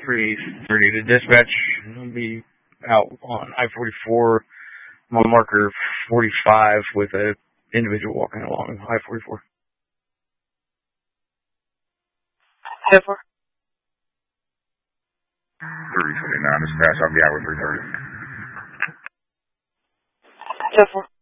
3:30. The dispatch will be out on I-44, mile marker 45, with an individual walking along I-44. 10-4. 329, dispatch, I'll be out with 330. 10-4.